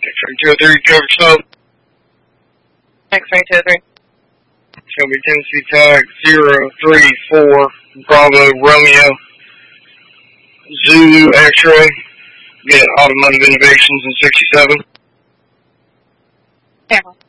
X-ray 203, cover 12. X-ray 203. Shelby Tennessee tag 034 Bravo Romeo Zulu X-ray. Get automotive innovations in 67. Careful.